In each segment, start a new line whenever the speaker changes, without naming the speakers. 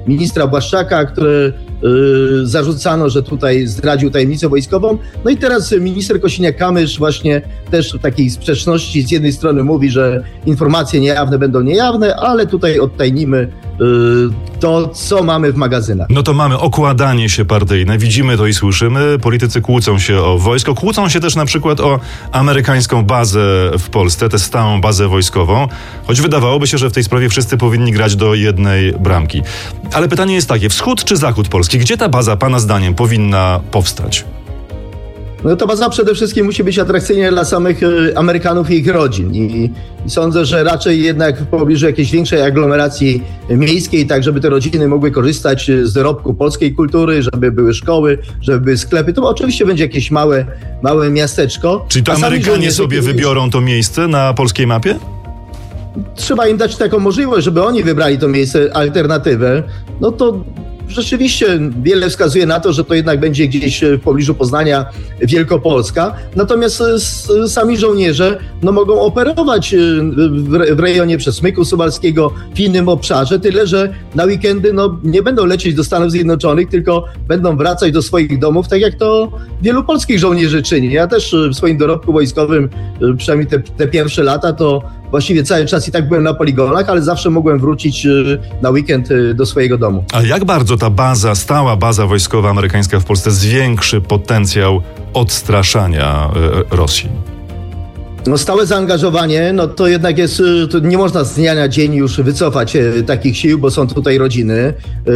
ministra Błaszczaka, który zarzucano, że tutaj zdradził tajemnicę wojskową. No i teraz minister Kosiniak-Kamysz właśnie też w takiej sprzeczności z jednej strony mówi, że informacje niejawne będą niejawne, ale tutaj odtajnimy to, co mamy w magazynach.
No to mamy okładanie się partyjne, widzimy to i słyszymy. Politycy kłócą się o wojsko, kłócą się też na przykład o amerykańską bazę w Polsce, tę stałą bazę wojskową, choć wydawałoby się, że w tej sprawie wszyscy powinni grać do jednej bramki. Ale pytanie jest takie, wschód czy zachód Polski? Gdzie ta baza, pana zdaniem, powinna powstać?
No to baza przede wszystkim musi być atrakcyjna dla samych Amerykanów i ich rodzin. I sądzę, że raczej jednak w pobliżu jakiejś większej aglomeracji miejskiej, tak żeby te rodziny mogły korzystać z dorobku polskiej kultury, żeby były szkoły, żeby były sklepy. To oczywiście będzie jakieś małe miasteczko.
Czyli to Amerykanie sobie wybiorą to miejsce na polskiej mapie?
Trzeba im dać taką możliwość, żeby oni wybrali to miejsce, alternatywę. No to rzeczywiście wiele wskazuje na to, że to jednak będzie gdzieś w pobliżu Poznania Wielkopolska. Natomiast sami żołnierze mogą operować w rejonie Przesmyku Suwalskiego, w innym obszarze, tyle że na weekendy nie będą lecieć do Stanów Zjednoczonych, tylko będą wracać do swoich domów, tak jak to wielu polskich żołnierzy czyni. Ja też w swoim dorobku wojskowym, przynajmniej te pierwsze lata, to właściwie cały czas i tak byłem na poligonach, ale zawsze mogłem wrócić na weekend do swojego domu.
A jak bardzo ta baza, stała baza wojskowa amerykańska w Polsce zwiększy potencjał odstraszania Rosji?
Stałe zaangażowanie, to jednak jest, to nie można z dnia na dzień już wycofać takich sił, bo są tutaj rodziny.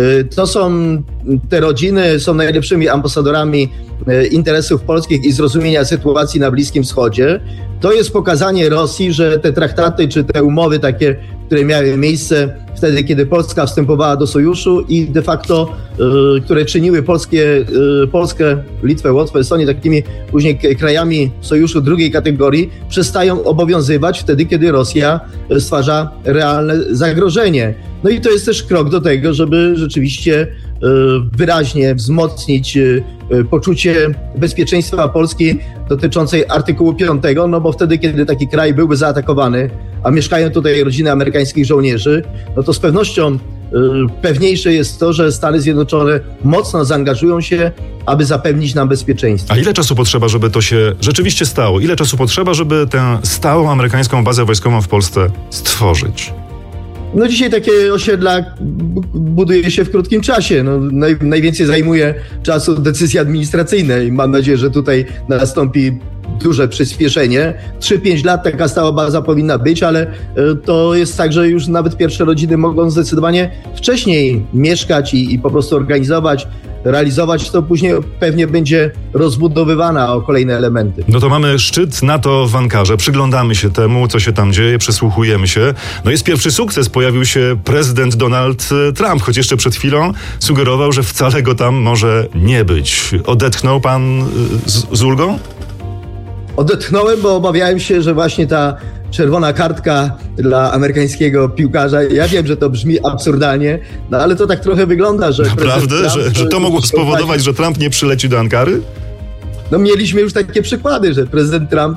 Te rodziny są najlepszymi ambasadorami interesów polskich i zrozumienia sytuacji na Bliskim Wschodzie. To jest pokazanie Rosji, że te traktaty czy te umowy takie, które miały miejsce wtedy, kiedy Polska wstępowała do sojuszu i de facto, które czyniły Polskę, Litwę, Łotwę, Estonię takimi później krajami sojuszu drugiej kategorii, przestają obowiązywać wtedy, kiedy Rosja stwarza realne zagrożenie. No i to jest też krok do tego, żeby rzeczywiście wyraźnie wzmocnić poczucie bezpieczeństwa Polski dotyczącej artykułu 5, bo wtedy, kiedy taki kraj byłby zaatakowany, a mieszkają tutaj rodziny amerykańskich żołnierzy, to z pewnością pewniejsze jest to, że Stany Zjednoczone mocno zaangażują się, aby zapewnić nam bezpieczeństwo.
A ile czasu potrzeba, żeby to się rzeczywiście stało? Ile czasu potrzeba, żeby tę stałą amerykańską bazę wojskową w Polsce stworzyć?
Dzisiaj takie osiedla buduje się w krótkim czasie. Najwięcej zajmuje czasu decyzje administracyjne i mam nadzieję, że tutaj nastąpi duże przyspieszenie. 3-5 lat taka stała baza powinna być, ale to jest tak, że już nawet pierwsze rodziny mogą zdecydowanie wcześniej mieszkać i po prostu realizować, to później pewnie będzie rozbudowywana o kolejne elementy.
To mamy szczyt NATO w Ankarze. Przyglądamy się temu, co się tam dzieje, przysłuchujemy się. Jest pierwszy sukces. Pojawił się prezydent Donald Trump, choć jeszcze przed chwilą sugerował, że wcale go tam może nie być. Odetchnął pan z ulgą?
Odetchnąłem, bo obawiałem się, że właśnie ta czerwona kartka dla amerykańskiego piłkarza, ja wiem, że to brzmi absurdalnie, ale to tak trochę wygląda, że...
Naprawdę? Trump, że to mogło spowodować, że Trump nie przyleci do Ankary?
Mieliśmy już takie przykłady, że prezydent Trump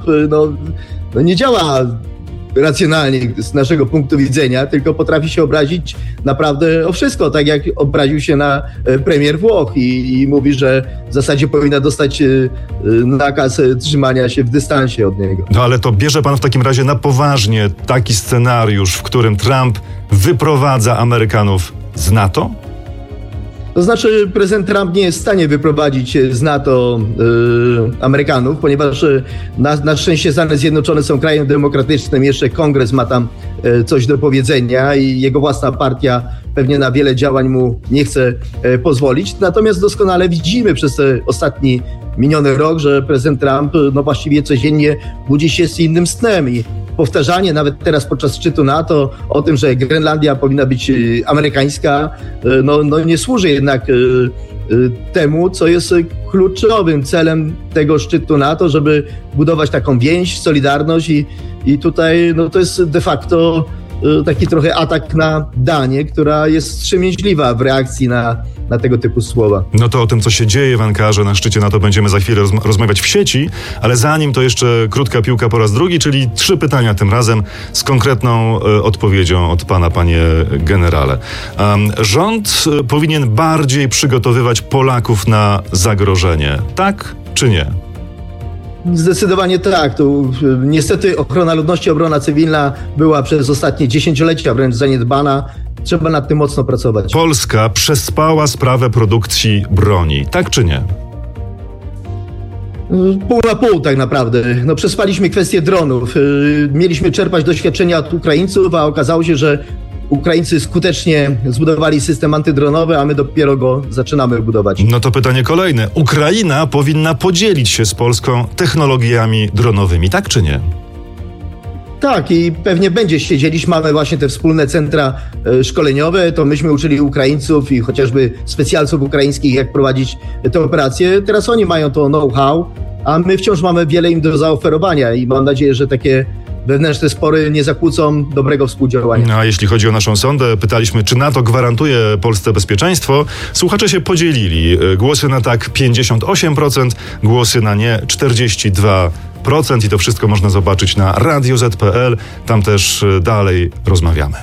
nie działa racjonalnie z naszego punktu widzenia, tylko potrafi się obrazić naprawdę o wszystko, tak jak obraził się na premier Włoch i mówi, że w zasadzie powinna dostać nakaz trzymania się w dystansie od niego.
Ale to bierze pan w takim razie na poważnie taki scenariusz, w którym Trump wyprowadza Amerykanów z NATO?
To znaczy prezydent Trump nie jest w stanie wyprowadzić z NATO Amerykanów, ponieważ na szczęście Stany Zjednoczone są krajem demokratycznym, jeszcze Kongres ma tam coś do powiedzenia i jego własna partia pewnie na wiele działań mu nie chce pozwolić. Natomiast doskonale widzimy przez ostatni miniony rok, że prezydent Trump właściwie codziennie budzi się z innym snem i powtarzanie nawet teraz podczas szczytu NATO o tym, że Grenlandia powinna być amerykańska, nie służy jednak temu, co jest kluczowym celem tego szczytu NATO, żeby budować taką więź, solidarność i tutaj to jest de facto taki trochę atak na Danię, która jest wstrzemięźliwa w reakcji na na tego typu słowa.
No to o tym, co się dzieje w Ankarze na szczycie NATO będziemy za chwilę rozmawiać w sieci, ale zanim to jeszcze krótka piłka po raz drugi, czyli 3 pytania tym razem z konkretną odpowiedzią od pana, panie generale. Rząd powinien bardziej przygotowywać Polaków na zagrożenie, tak czy nie?
Zdecydowanie tak. Tu niestety ochrona ludności, obrona cywilna była przez ostatnie dziesięciolecia wręcz zaniedbana. Trzeba nad tym mocno pracować.
Polska przespała sprawę produkcji broni, tak czy nie?
Pół na pół tak naprawdę. Przespaliśmy kwestię dronów. Mieliśmy czerpać doświadczenia od Ukraińców, a okazało się, że Ukraińcy skutecznie zbudowali system antydronowy, a my dopiero go zaczynamy budować.
No to pytanie kolejne. Ukraina powinna podzielić się z Polską technologiami dronowymi, tak czy nie?
Tak, i pewnie będzie się dzielić. Mamy właśnie te wspólne centra szkoleniowe, to myśmy uczyli Ukraińców i chociażby specjalców ukraińskich, jak prowadzić te operacje. Teraz oni mają to know-how, a my wciąż mamy wiele im do zaoferowania i mam nadzieję, że takie wewnętrzne spory nie zakłócą dobrego współdziałania.
No, a jeśli chodzi o naszą sondę, pytaliśmy, czy NATO gwarantuje Polsce bezpieczeństwo. Słuchacze się podzielili. Głosy na tak 58%, głosy na nie 42%. I to wszystko można zobaczyć na radioz.pl. Tam też dalej rozmawiamy.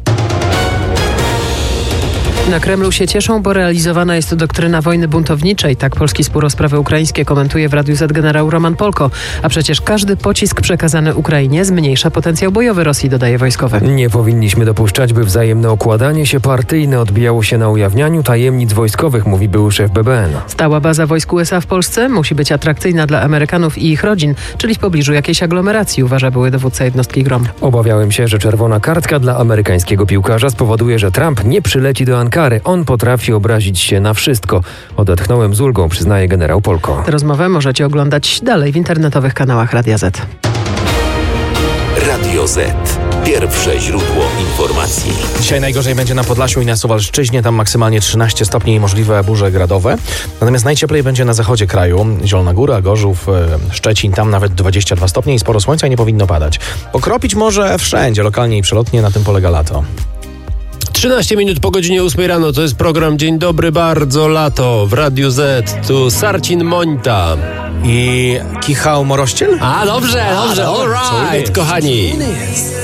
Na Kremlu się cieszą, bo realizowana jest doktryna wojny buntowniczej. Tak polski spór o sprawy ukraińskie komentuje w Radiu Z generał Roman Polko. A przecież każdy pocisk przekazany Ukrainie zmniejsza potencjał bojowy Rosji, dodaje wojskowy.
Nie powinniśmy dopuszczać, by wzajemne okładanie się partyjne odbijało się na ujawnianiu tajemnic wojskowych, mówi były szef BBN.
Stała baza wojsk USA w Polsce musi być atrakcyjna dla Amerykanów i ich rodzin, czyli w pobliżu jakiejś aglomeracji, uważa były dowódca jednostki GROM.
Obawiałem się, że czerwona kartka dla amerykańskiego piłkarza spowoduje, że Trump nie przyleci do Ankary. On potrafi obrazić się na wszystko. Odetchnąłem z ulgą, przyznaje generał Polko.
Tę rozmowę możecie oglądać dalej w internetowych kanałach Radia Z.
Radio Z. Pierwsze źródło informacji.
Dzisiaj najgorzej będzie na Podlasiu i na Suwalszczyźnie. Tam maksymalnie 13 stopni i możliwe burze gradowe. Natomiast najcieplej będzie na zachodzie kraju. Zielona Góra, Gorzów, Szczecin. Tam nawet 22 stopnie i sporo słońca i nie powinno padać. Pokropić może wszędzie, lokalnie i przelotnie. Na tym polega lato.
13 minut po godzinie 8 rano, to jest program Dzień Dobry, bardzo lato w Radiu Z. Tu Sarcin Mońta.
I Kichał Morościel?
A, dobrze, all right, kochani.